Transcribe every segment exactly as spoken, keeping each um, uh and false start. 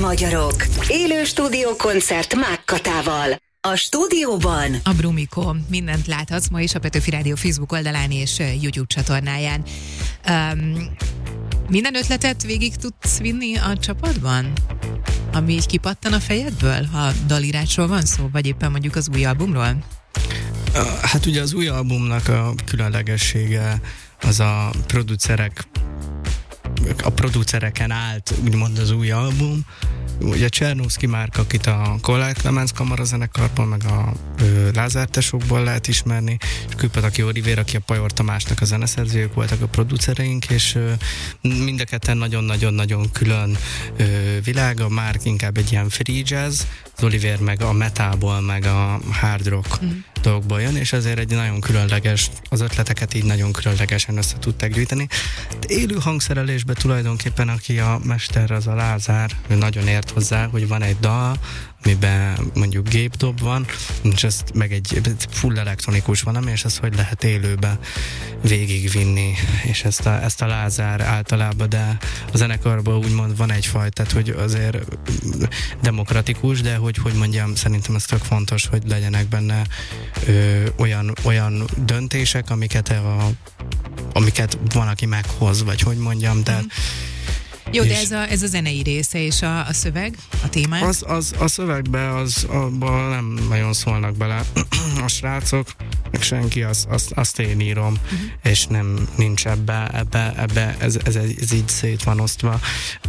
magyarok! Élő stúdiókoncert Mágkatával. A stúdióban a Brumikó. Mindent láthatsz ma is a Petőfi Rádió Facebook oldalán és YouTube csatornáján. Um, minden ötletet végig tudsz vinni a csapatban? Ami így kipattan a fejedből, ha dalírásról van szó, vagy éppen mondjuk az új albumról? Hát ugye az új albumnak a különlegessége az a producerek a producereken állt, úgymond az új album. Ugye Csernowski Márk, akit a Kollár Clemens kamarazenekarból, meg a ö, Lázár tesókból lehet ismerni, és Kőpataki Olivér, aki a Pajor Tamásnak a zeneszerzőjük voltak a producereink, és ö, mind a ketten nagyon-nagyon-nagyon külön ö, világ. A Márk inkább egy ilyen free jazz, az Olivér meg a metalból, meg a hard rock mm. dolgokból jön, és ezért egy nagyon különleges, az ötleteket így nagyon különlegesen össze tudták gyűjteni. De élő hangszerelésben tulajdonképpen, aki a mester, az a Lázár, ő nagyon ért hozzá, hogy van egy dal, amiben mondjuk gépdob van, és ezt meg egy full elektronikus valami, és ezt hogy lehet élőben végigvinni, és ezt a, ezt a Lázár általában, de a zenekarban úgymond van egyfajta, tehát hogy azért demokratikus, de hogy, hogy mondjam, szerintem ez tök fontos, hogy legyenek benne ö, olyan, olyan döntések, amiket, a, amiket van, aki meghoz, vagy hogy mondjam, tehát mm. Jó, de ez a, ez a zenei része és a, a szöveg, a témák? Az, az, a szövegbe az, abban nem nagyon szólnak bele a srácok, meg senki, az, azt, azt én írom, uh-huh. és nem nincs ebbe, ebbe, ebbe ez, ez, ez így szét van osztva.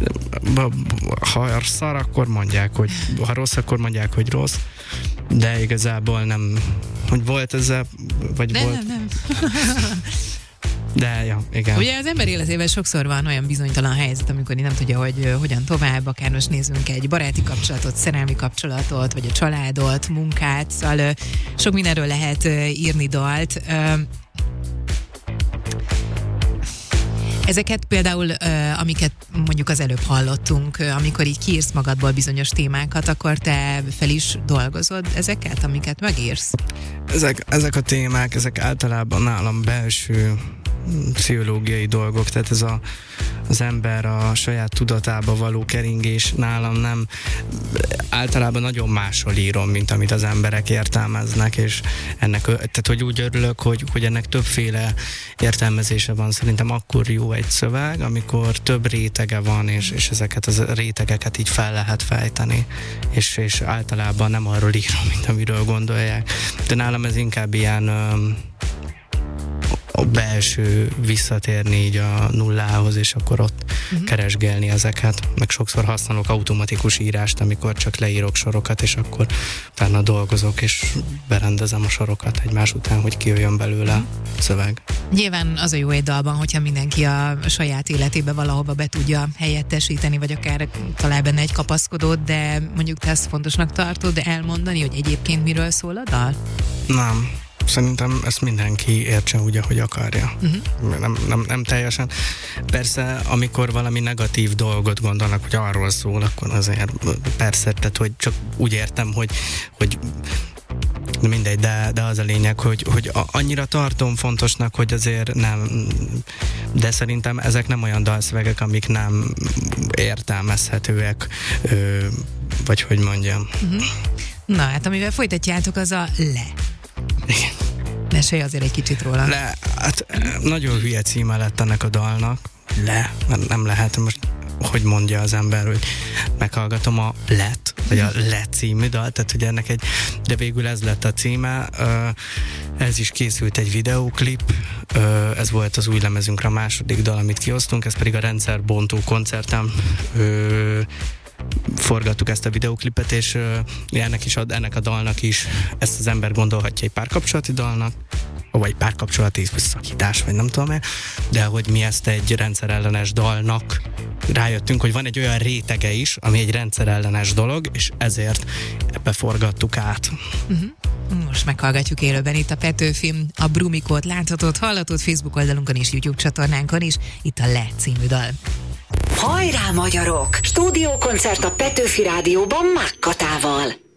Ha szar, akkor mondják, hogy ha rossz, akkor mondják, hogy rossz, de igazából nem, hogy volt ezzel, vagy nem, volt... Nem, nem. De, ja, igen. Ugye az ember életében sokszor van olyan bizonytalan helyzet, amikor nem tudja, hogy hogyan tovább, akár most nézzünk egy baráti kapcsolatot, szerelmi kapcsolatot, vagy a családot, munkát, szóval sok mindenről lehet írni dalt. Ezeket például, amiket mondjuk az előbb hallottunk, amikor így kiírsz magadból bizonyos témákat, akkor te fel is dolgozod ezeket, amiket megírsz? Ezek, ezek a témák, ezek általában nálam belső pszichológiai dolgok, tehát ez a, az ember a saját tudatába való keringés nálam nem, általában nagyon máshol írom, mint amit az emberek értelmeznek, és ennek, tehát hogy úgy örülök, hogy, hogy ennek többféle értelmezése van. Szerintem akkor jó egy szöveg, amikor több rétege van, és, és ezeket a rétegeket így fel lehet fejteni, és, és általában nem arról írom, mint amiről gondolják. De nálam ez inkább ilyen a belső visszatérni így a nullához, és akkor ott uh-huh. keresgélni ezeket. Meg sokszor használok automatikus írást, amikor csak leírok sorokat, és akkor utána dolgozok, és berendezem a sorokat egymás után, hogy kijöjjön belőle uh-huh. szöveg. Nyilván az a jó egy dalban, hogyha mindenki a saját életébe valahova be tudja helyettesíteni, vagy akár talál benne egy kapaszkodót, de mondjuk te ezt fontosnak tartod elmondani, hogy egyébként miről szól a dal? Nem. Szerintem ezt mindenki értse úgy, ahogy akarja. Uh-huh. Nem, nem, nem teljesen. Persze, amikor valami negatív dolgot gondolnak, hogy arról szól, akkor azért persze, tehát hogy csak úgy értem, hogy, hogy mindegy, de, de az a lényeg, hogy, hogy annyira tartom fontosnak, hogy azért nem, de szerintem ezek nem olyan dalszövegek, amik nem értelmezhetőek, vagy hogy mondjam. Uh-huh. Na, hát amivel folytatjátok, az a Le. Igen. Mesélj azért egy kicsit róla. Le, hát nagyon hülye címe lett ennek a dalnak. Le, nem, nem lehet most, hogy mondja az ember, hogy meghallgatom a Let, vagy a Le című dal, tehát hogy ennek egy, de végül ez lett a címe. Ez is készült egy videóklip, ez volt az új lemezünkre a második dal, amit kiosztunk, ez pedig a Rendszerbontó koncertem forgattuk ezt a videóklipet, és uh, ennek, is ad, ennek a dalnak is ezt az ember gondolhatja egy párkapcsolati dalnak, vagy párkapcsolati szakítás, vagy nem tudom én, de hogy mi ezt egy rendszerellenes dalnak rájöttünk, hogy van egy olyan rétege is, ami egy rendszerellenes dolog, és ezért ebbe forgattuk át. Uh-huh. Most meghallgatjuk élőben itt a Petőfin, a Brumikót láthatod, hallhatod Facebook oldalunkon és YouTube csatornánkon is, itt a Le című dal. Hajrá magyarok! Stúdiókoncert a Petőfi Rádióban Mágkatával.